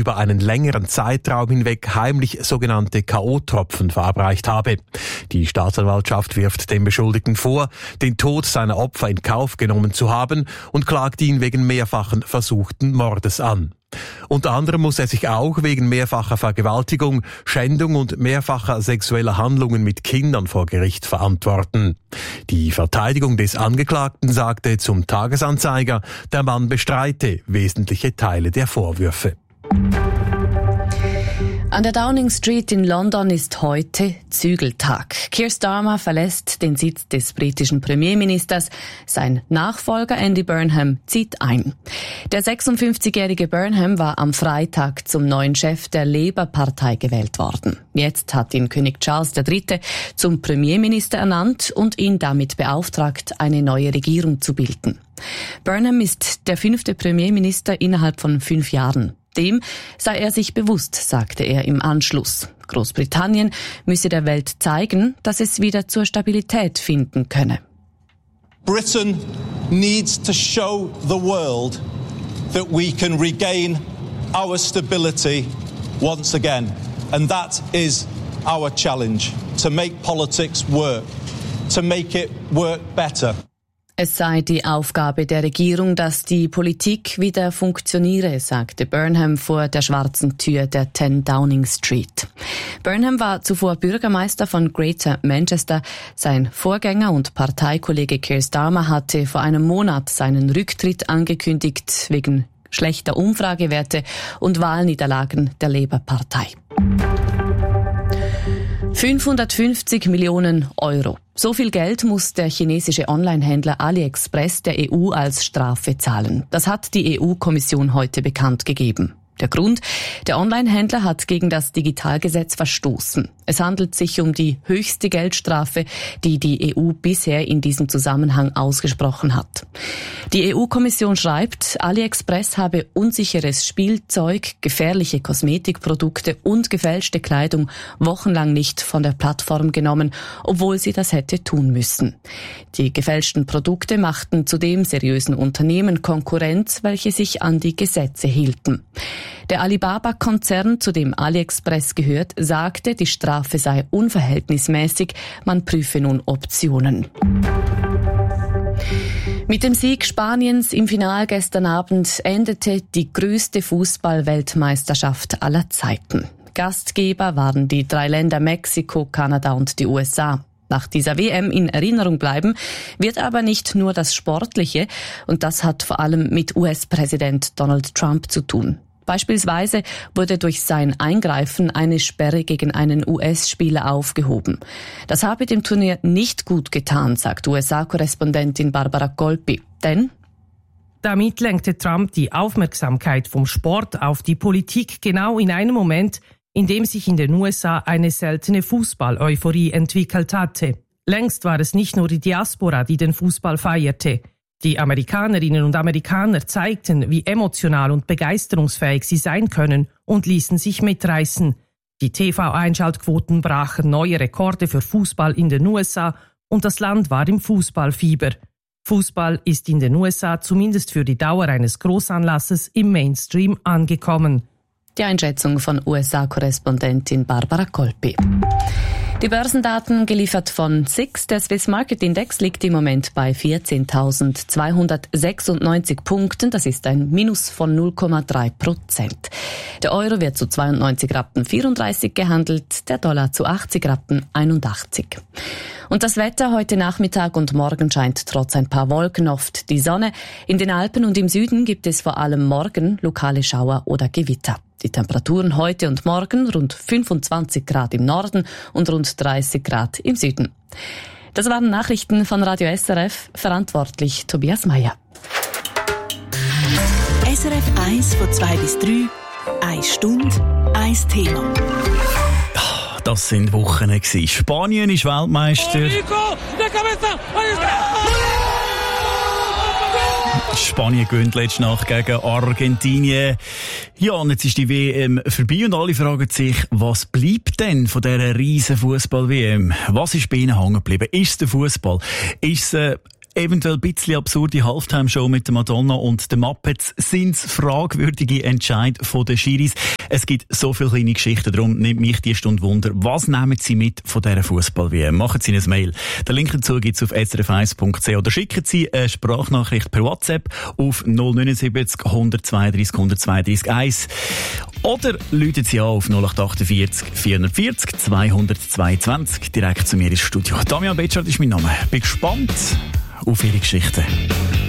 über einen längeren Zeitraum hinweg heimlich sogenannte K.O.-Tropfen verabreicht habe. Die Staatsanwaltschaft wirft dem Beschuldigten vor, den Tod seiner Opfer in Kauf genommen zu haben und klagt ihn wegen mehrfachen versuchten Mordes an. Unter anderem muss er sich auch wegen mehrfacher Vergewaltigung, Schändung und mehrfacher sexueller Handlungen mit Kindern vor Gericht verantworten. Die Verteidigung des Angeklagten sagte zum Tagesanzeiger, der Mann bestreite wesentliche Teile der Vorwürfe. An der Downing Street in London ist heute Zügeltag. Keir Starmer verlässt den Sitz des britischen Premierministers. Sein Nachfolger Andy Burnham zieht ein. Der 56-jährige Burnham war am Freitag zum neuen Chef der Labour-Partei gewählt worden. Jetzt hat ihn König Charles III. Zum Premierminister ernannt und ihn damit beauftragt, eine neue Regierung zu bilden. Burnham ist der 5. Premierminister innerhalb von 5 Jahren. Dem sei er sich bewusst, sagte er im Anschluss. Großbritannien müsse der Welt zeigen, dass es wieder zur Stabilität finden könne. Britain needs to show the world that we can regain our stability once again. And that is our challenge, to make politics work, to make it work better. Es sei die Aufgabe der Regierung, dass die Politik wieder funktioniere, sagte Burnham vor der schwarzen Tür der 10 Downing Street. Burnham war zuvor Bürgermeister von Greater Manchester. Sein Vorgänger und Parteikollege Keir Starmer hatte vor einem Monat seinen Rücktritt angekündigt wegen schlechter Umfragewerte und Wahlniederlagen der Labour-Partei. 550 Millionen Euro. So viel Geld muss der chinesische Onlinehändler AliExpress der EU als Strafe zahlen. Das hat die EU-Kommission heute bekannt gegeben. Der Grund? Der Onlinehändler hat gegen das Digitalgesetz verstoßen. Es handelt sich um die höchste Geldstrafe, die die EU bisher in diesem Zusammenhang ausgesprochen hat. Die EU-Kommission schreibt, AliExpress habe unsicheres Spielzeug, gefährliche Kosmetikprodukte und gefälschte Kleidung wochenlang nicht von der Plattform genommen, obwohl sie das hätte tun müssen. Die gefälschten Produkte machten zudem seriösen Unternehmen Konkurrenz, welche sich an die Gesetze hielten. Der Alibaba-Konzern, zu dem AliExpress gehört, sagte, die Strafe sei unverhältnismäßig, man prüfe nun Optionen. Mit dem Sieg Spaniens im Finale gestern Abend endete die größte Fußball-Weltmeisterschaft aller Zeiten. Gastgeber waren die 3 Länder Mexiko, Kanada und die USA. Nach dieser WM in Erinnerung bleiben wird aber nicht nur das Sportliche, und das hat vor allem mit US-Präsident Donald Trump zu tun. Beispielsweise wurde durch sein Eingreifen eine Sperre gegen einen US-Spieler aufgehoben. Das habe dem Turnier nicht gut getan, sagt USA-Korrespondentin Barbara Colpi. Denn damit lenkte Trump die Aufmerksamkeit vom Sport auf die Politik genau in einem Moment, in dem sich in den USA eine seltene Fußball-Euphorie entwickelt hatte. Längst war es nicht nur die Diaspora, die den Fußball feierte. Die Amerikanerinnen und Amerikaner zeigten, wie emotional und begeisterungsfähig sie sein können und ließen sich mitreißen. Die TV-Einschaltquoten brachen neue Rekorde für Fußball in den USA und das Land war im Fußballfieber. Fußball ist in den USA zumindest für die Dauer eines Großanlasses im Mainstream angekommen. Die Einschätzung von USA-Korrespondentin Barbara Colpi. Die Börsendaten geliefert von SIX. Der Swiss Market Index liegt im Moment bei 14.296 Punkten. Das ist ein Minus von 0,3%. Der Euro wird zu 92,34 Rappen gehandelt, der Dollar zu 80,81 Rappen. Und das Wetter heute Nachmittag und morgen scheint trotz ein paar Wolken oft die Sonne. In den Alpen und im Süden gibt es vor allem morgen lokale Schauer oder Gewitter. Die Temperaturen heute und morgen rund 25 Grad im Norden und rund 30 Grad im Süden. Das waren Nachrichten von Radio SRF, verantwortlich Tobias Meyer. SRF 1 von 2 bis 3, 1 Stunde, 1 Thema. Das sind Wochen gewesen. Spanien ist Weltmeister. Spanien gewinnt letzte Nacht gegen Argentinien. Ja, und jetzt ist die WM vorbei und alle fragen sich, was bleibt denn von dieser riesen Fußball-WM? Was ist bei ihnen hängen geblieben? Ist es der Fußball? Ist es eventuell ein bisschen absurde Halftime-Show mit der Madonna und den Muppets sind fragwürdige Entscheid von den Schiris. Es gibt so viele kleine Geschichten, darum nimmt mich die Stunde Wunder. Was nehmen Sie mit von dieser Fußball-WM? Machen Sie ein Mail. Den Link dazu gibt es auf srf1.ch oder schicken Sie eine Sprachnachricht per WhatsApp auf 079 132 132 1 oder rufen Sie an auf 0848 440 222 direkt zu mir ins Studio. Damian Betschart ist mein Name. Bin gespannt auf Ihre Geschichten.